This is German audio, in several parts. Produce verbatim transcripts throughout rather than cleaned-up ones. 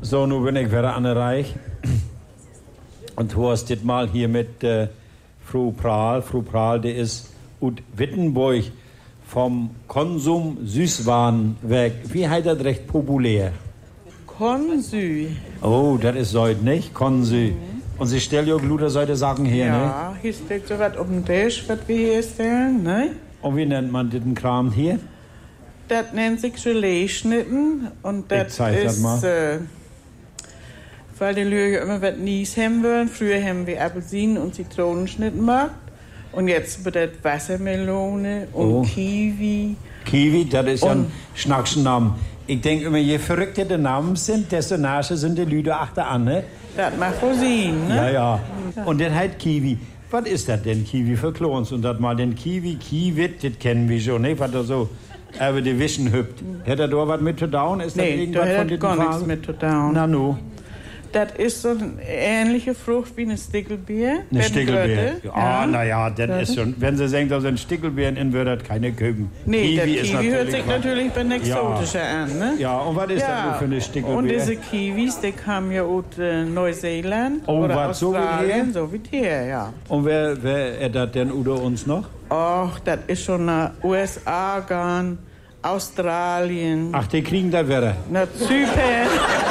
So, nun bin ich wieder an der Reich. Und du hast das mal hier mit äh, Frau Prahl. Frau Prahl, die ist aus Wittenburg vom Konsum Süßwarenwerk. Wie heißt das recht populär? Konsü. Oh, das ist heute nicht? Konsü. Mhm. Und sie stellen ja Gluter solche Sachen her, ja, ne? Ja, hier steht so was auf dem Tisch, was wir hier stellen, ne? Und wie nennt man den Kram hier? Das nennt sich Gelee-Schnitten. Und das ist, das äh, weil die Leute immer was Nies haben wollen. Früher haben wir Apfelsinen- und Zitronenschnitten gemacht. Und jetzt wird das Wassermelone und oh. Kiwi. Kiwi, das ist ja ein Schnackschenname. Ich denke immer, je verrückter die Namen sind, desto näher sind die Leute achter an, ne? Das macht Rosinen, ne? Ja, ja. Und das heißt Kiwi. Was ist das denn, Kiwi für Klons? Und das mal den Kiwi, Kiwit, das kennen wir schon, ne? Was da so über die Wischen hüpft. Hätte da was mit zu tun? Ist das nee, irgendwas da von hat gar nichts mit zu tun. Na nu. Das ist so eine ähnliche Frucht wie eine Stickelbeer. Eine Stickelbeer. Ah, ja. naja, das Röte. Ist schon. Wenn Sie sagen, da sind Stickelbeeren in Wörth keine Küken. Nee, Kiwi, der Kiwi hört sich natürlich bei Exotischer ja. an, ne? Ja, und was ist ja. das für eine Stickelbeer? Und diese Kiwis, die kamen ja aus äh, Neuseeland oh, oder was, Australien, so wie hier, ja. Und wer, wer ist das denn unter uns noch? Ach, das ist schon nach U S A gegangen, Australien. Ach, die kriegen da wieder? Na, Zypern.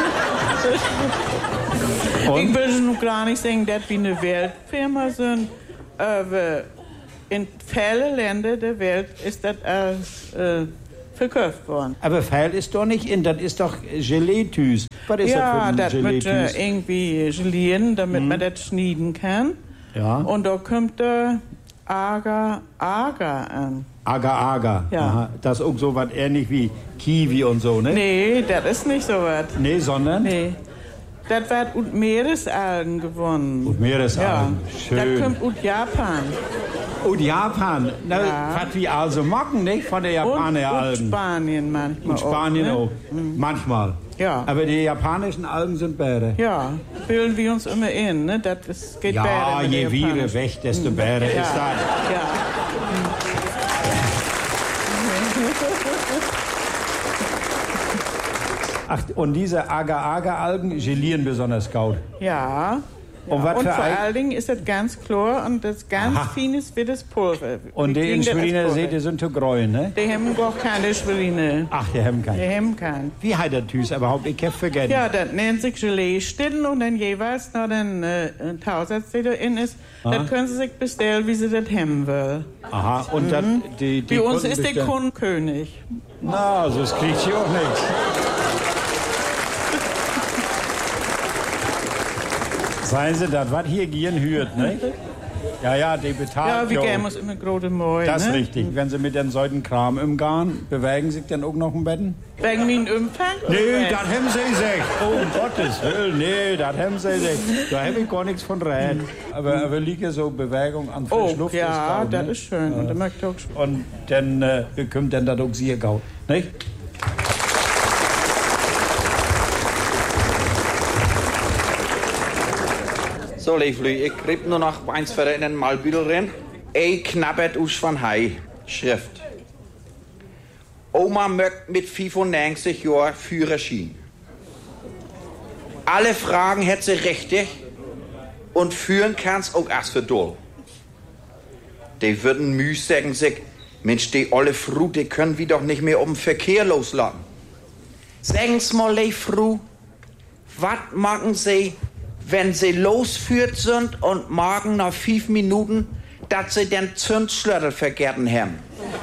Und? Ich will schon gar nicht sagen, dass wir eine Weltfirma sind, aber in vielen Ländern der Welt ist das als äh, verkauft worden. Aber Pfeil ist doch nicht in, das ist doch Gelee-Tüs. Was ist ja, das für ein das wird äh, irgendwie gelieren, damit hm. man das schneiden kann. Ja. Und da kommt der Agar Agar an. Agar Agar. Ja. Aha. Das ist auch so was ähnlich wie Kiwi und so, ne? Nee, das ist nicht so was. Nee, sondern? Nee. Das wird aus Meeresalgen gewonnen. Aus Meeresalgen, ja. schön. Das kommt aus Japan. Aus Japan? Na, ja. Was wie also Mocken, nicht? Von der Japaner Algen. Und Spanien manchmal Und Spanien auch. auch. Ne? Manchmal. Ja. Aber die japanischen Algen sind besser. Ja, bilden wir uns immer in, ne? Das ist, geht ja, besser. Ja, je wieder weg, desto hm. besser ja. ist das. Ja. Ach, und diese Agar-Agar-Algen gelieren besonders gut. Ja. Und, ja. was und für vor ein... allen Dingen ist das ganz klar und das ganz Aha. feines wie das Pulver. Und die in Schweriner See, die sind zu gräuen, ne? Die haben gar keine Schweriner. Ach, die haben keine. Die haben keine. Wie heißt das Tüß überhaupt? Ich hab vergessen. Ja, das nennt sich Gelee-Stitten und dann jeweils noch den äh, Tausatz, der da drin ist, das können Sie sich bestellen, wie Sie das haben wollen. Aha, und mhm. das, die, die Bei uns ist der Kundenkönig. Na, sonst kriegt sie auch nichts. Seien Sie das, was hier gehen hört, ne? Ja, ja, die bezahlt. Ja, wir geben uns immer große Mäu, Das ist ne? richtig. Wenn Sie mit den solchen Kram im Garn, bewegen sich dann auch noch im Betten? Wegen meinen Umfang? Nee, das haben Sie sich. Oh, um Gottes Willen, nee, das haben Sie sich. Da habe ich gar nichts von reden. Aber, aber liege so Bewegung an frisch oh, Luft. ja, ist das ne? ist schön. Ja. Und, dann auch und dann äh, kommt dann das auch sehr gaut, nicht? So, Leiflü, ich krieg nur noch eins für in den Malbüdel rein. Ey, knabbert us van Hai. Schrift. Oma mögt mit fünfundneunzig Jahren Führerschein. Alle Fragen hätt sie richtig und führen kann's auch erst für doll. Die würden müh sagen sich, Mensch, die olle Fru, die können wir doch nicht mehr um den Verkehr loslassen. Sagen's mal, Leifru, was machen sie, wenn sie losführt sind und morgen nach fünf Minuten, dass sie den Zündschlüssel vergessen haben.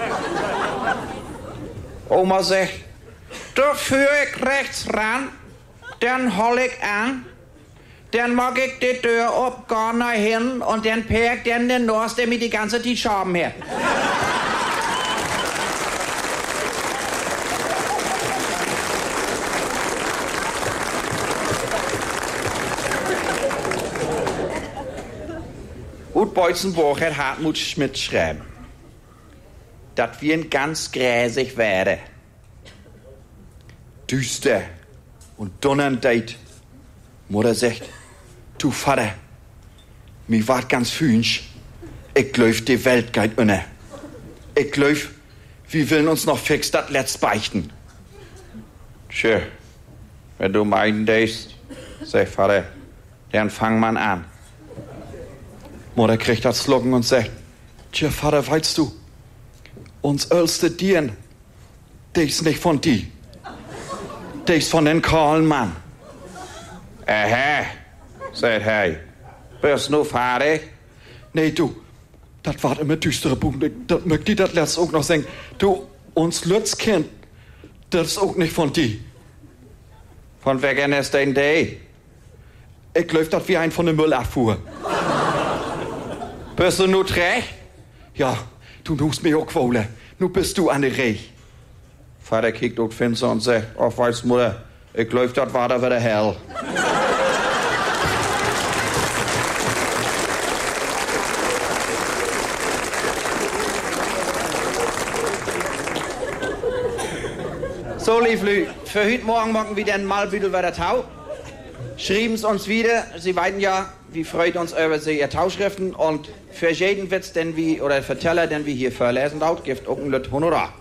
Oma sagt, da führe ich rechts ran, dann hol ich an, dann mag ich die Tür ab, gar nach hin und dann perk dann den Nors, der mir die ganze Zeit Schaben hat. Ut Beutzenbach hat Hartmut Schmidt schreiben, dass wir ein ganz gräsig wäre. Düster und donnernd deit. Mutter sagt, du Vater, mir wart ganz fühnsch. Ich glaub, die Welt geht unter. Ich glaub, wir willen uns noch fix das Letzt beichten. Tschö, Wenn du meinen denkst, sagt Vater, dann fang man an. Mutter kriegt das Slogan und sagt, tja, Vater, weißt du, uns älste Dien, der ist nicht von dir. Der ist von den kahlen Mann. Aha, sagt hey, bist du fertig? Nee, du, das war immer düstere Punkte. Das möchte ich das letzte auch noch sagen. Du, uns Lützkind, das ist auch nicht von dir. Von wegen ist denn der? Ich läuft das wie ein von der Müllabfuhr. Bist du nur recht? Ja, du musst mich auch wollen. Nun bist du an der Reich. Vater kickt auch Fenster und sagt, oh, weißt Mutter, ich läuft das weiter wieder hell. So, lieb Lü, für heute Morgen machen wir den Malbüttel bei der Tau. Schreiben's uns wieder. Sie weiden ja, wie freut uns über Sie Ihr Tauschriften. Und für jeden Witz, den wir, oder Verteller, den wir hier verlesen, laut, gibt auch ein Lüt Honorar.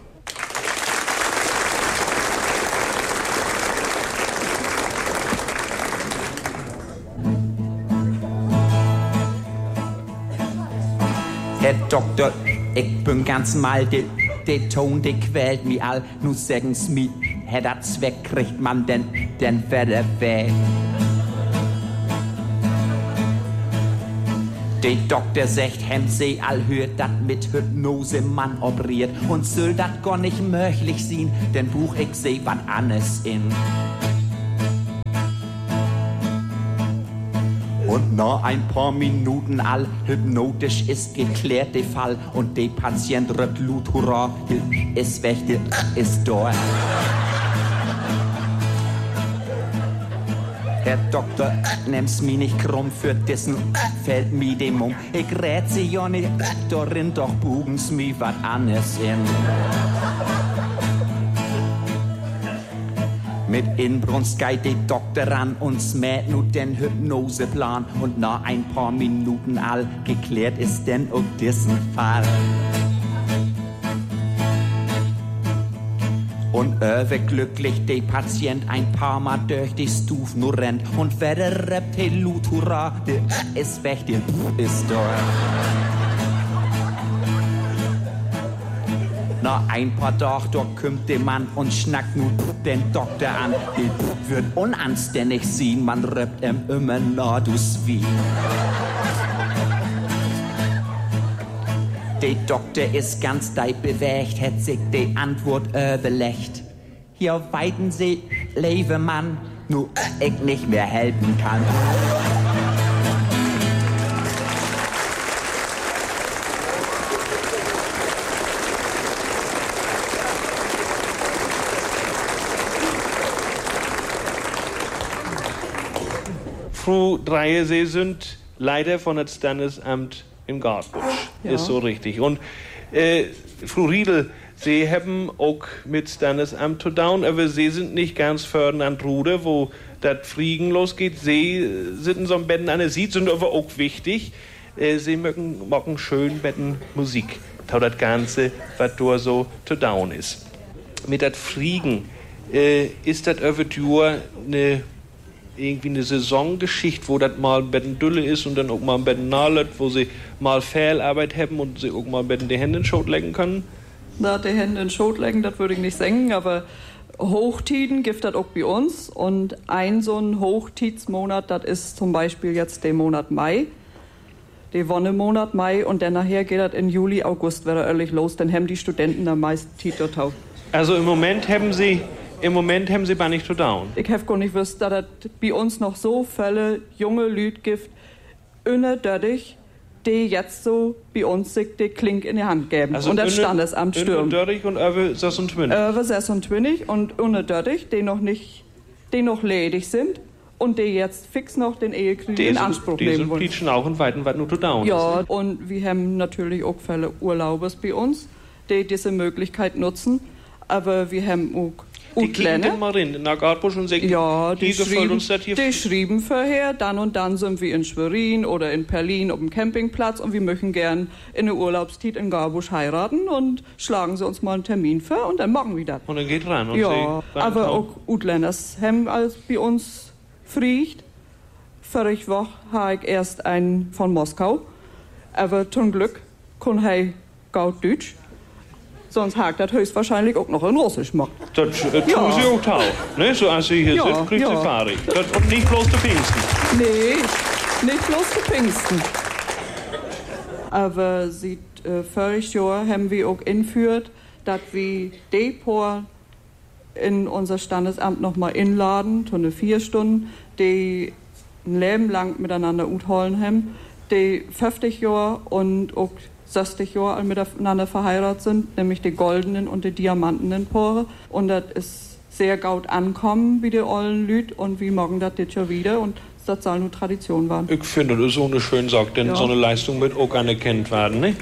Herr Doktor, ich bin ganz mal, der de Ton, der quält mich all. Nu sagen's mi, Herr das weg, kriegt man den, den Wetter weg. Der Doktor sagt, hem sie all hört, dat mit Hypnose man operiert. Und soll dat gar nicht möglich sein, denn Buch ich seh wat anders in. Und nach ein paar Minuten all hypnotisch ist geklärt der Fall. Und der Patient rübt Lut, hurra, ist weg, ist da. Herr Doktor, nimm's mi nicht krumm, für dessen fällt mi dem um. Ich rät sie ja nicht, darin doch bugen's mi wat anders in. Mit Inbrunst geht der Doktor ran und smäht nu den Hypnoseplan. Und nach ein paar Minuten all geklärt ist denn auch diesen Fall. Und überglücklich der Patient ein paar Mal durch die Stufen nur rennt. Und wer der rappt, hey Lut, hurra, der ist weg, der ist da. Nach ein paar Tagen, da kommt der Mann und schnackt nun den Doktor an. Der wird unanständig sehen, man rappt ihm immer nach, du Swin. Der Doktor ist ganz deib bewegt, hat sich die Antwort überlegt. Hier weiden sie, lebe Mann, nur ich nicht mehr helfen kann. Frau Dreyer, Sie sind Leiter von das Standesamt in Gartbusch. Ja. Ist so richtig. Und äh, Frau Riedel, Sie haben auch mit Standesamt zu tun, aber Sie sind nicht ganz fördernd an Ruder, wo das Fliegen losgeht. Sie sitzen so ein Betten an der Sied, sind aber auch wichtig. Äh, Sie mögen, mögen schön Betten Musik. Tau das Ganze, was da so zu tun ist. Mit das Fliegen, äh, ist das über die Uhr eine irgendwie eine Saisongeschichte, wo das mal ein bisschen Dülle ist und dann auch mal ein bisschen nahe, wo sie mal Fehlarbeit haben und sie auch mal ein bisschen die Hände in den Schot legen können? Na, die Hände in den Schot legen, das würde ich nicht sagen, aber Hochtiden gibt das auch bei uns. Und ein so ein Hochtidsmonat, das ist zum Beispiel jetzt der Monat Mai, der Wonnemonat Mai, und dann nachher geht das in Juli, August wieder ehrlich los, dann haben die Studenten am meisten Tid dort auch. Also im Moment haben sie Im Moment haben sie gar nicht zu down. Ich habe gar nicht gewusst, dass es bei uns noch so viele junge Leute gibt, unnötig, die jetzt so bei uns sich die Klink in die Hand geben. Also und das Standesamt stürmen. Unnötig und über sechsundzwanzig. Über sechsundzwanzig und unnötig, die noch nicht, die noch ledig sind und die jetzt fix noch den Ehekrieg in Anspruch nehmen wollen. Die sind auch in weiten, weit nur zu down. Ja, und wir haben natürlich auch viele Urlaubers bei uns, die diese Möglichkeit nutzen, aber wir haben auch Die gehen dann mal rein, nach Garbusch und sagen, ja, die, hier gefällt schrieben, uns das hier. die schrieben vorher, dann und dann sind wir in Schwerin oder in Berlin auf dem Campingplatz und wir möchten gern in der Urlaubszeit in Garbusch heiraten und schlagen sie uns mal einen Termin vor und dann machen wir das. Und dann geht ran. Und ja, sie aber auch Utländers haben als bei uns friegt. Vorige Woche habe ich erst einen von Moskau, aber zum Glück kann er gut Deutsch. Sonst hakt das höchstwahrscheinlich auch noch in Russisch gemacht. Das äh, tun Ja. sie auch tau. Ne? So als sie hier Ja, sind, kriegt ja. sie fahrig. Das, und nicht bloß der Pfingsten. Nee, nicht bloß zu Pfingsten. Aber seit äh, voriges Jahr haben wir auch eingeführt, dass wir die paar in unser Standesamt nochmal inladen, eine vier Stunden, die ein Leben lang miteinander utholen haben, die fünfzig Jahre und auch sechzig Jahre miteinander verheiratet sind, nämlich die goldenen und die diamantenen Paare. Und das ist sehr gut ankommen, wie die ollen Lüd, und wir morgen das jetzt schon wieder. Und das soll nur Tradition werden. Ich finde, das ist so eine schöne Sache, denn Ja. so eine Leistung wird auch anerkannt werden, ne?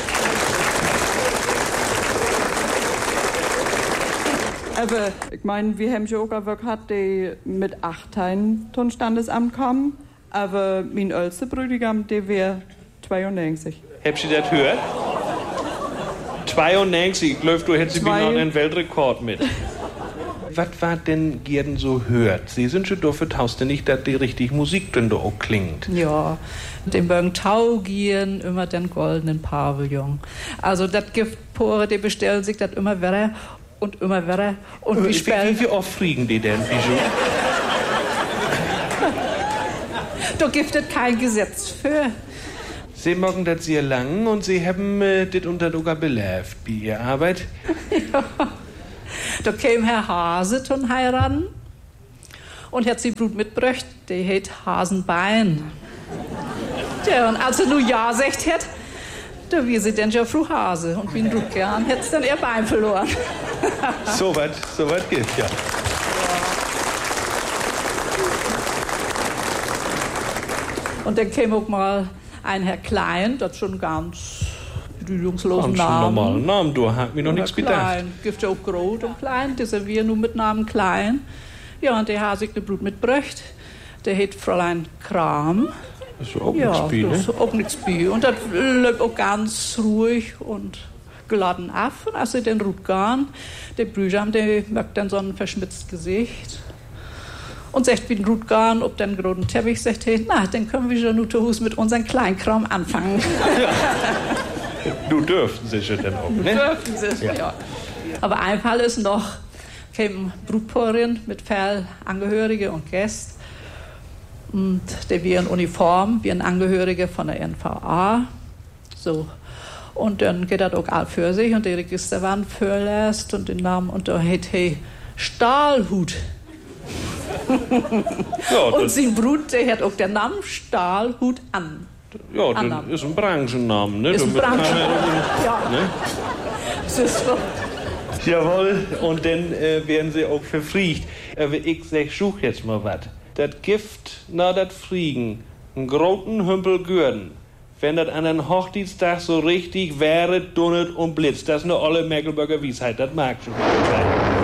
Aber ich meine, wir haben schon auch gehabt, die mit acht Teilen zum Standesamt kamen. Aber mein ältester Brüdigam, der wäre zweiundneunzig. Habt ihr das gehört? zweiundneunzig, ich glaube, du hättest Zwei- noch einen Weltrekord mit. Was war denn Gierden so hört? Sie sind schon dafür tausend nicht, dass die richtig Musik drin da auch klingt. Ja, den Bögen Taugieren immer den goldenen Pavillon. Also das gibt Pore, die bestellen sich das immer wieder und immer wieder. Und Wie, wie wie, spellen, wie oft fliegen die denn, Bijou? da gibt es kein Gesetz für. Sie machen das sehr lang und Sie haben äh, das unter sogar belebt bei Ihrer Arbeit. Da käme Herr Hase zum heiraten und hat sie Blut mitgebracht, der hat Hasenbein. Tja, und als er nur Ja sagt hat, da wie sie denn ja Frau Hase und wie ein Blut gern, hätte dann ihr Bein verloren. So was so was geht, ja. Und dann käme auch mal ein Herr Klein, das schon ganz bedeutungslosen Haben schon Namen. normalen Namen, du hast mir noch nichts gedacht. Klein. Gibt ja auch Groß und Klein, das sind wir nur mit Namen Klein. Ja, und der hat sich das Blut mitgebracht. Der hat Fräulein Kram. Das ist auch Ja, nichts bei, das ne? ist auch nichts bei. Und das läuft auch ganz ruhig und geladen ab. Und als sie den Rut gehen, der Brüder, der merkt dann so ein verschmitztes Gesicht. Und sagt, wie ein Rut gehen, ob den großen Teppich, sagt er, na, dann können wir schon nur zu Hus mit unserem Kleinkram anfangen. Du dürfen sie schon dann auch, ne? Dürfen sie, ja. ja. Aber ein Fall ist noch, käme Brutparin mit Angehörige und Gäste. Und der wir in Uniform, wie ein Angehöriger von der N V A. So. Und dann geht das auch all für sich und die Registerwand vorlässt und den Namen und da hat hey Stahlhut. Ja, Und das, sein Brut, der hat auch den Namen Stahlhut an. ja, das Annahmen. ist ein Branchennamen, ne? Ist ein Damit kann Branchen- man- Ja, ne? das ist so. Jawohl, und dann äh, werden sie auch verfliegt. Aber ich sag, schuch jetzt mal was. Das Gift na dat Fliegen, einen großen Hümpel Gürden. Wenn das an einem Hochzeitstag so richtig wäre, dunnet und blitzt. Das ist eine olle Mecklenburger Weisheit, das mag schon.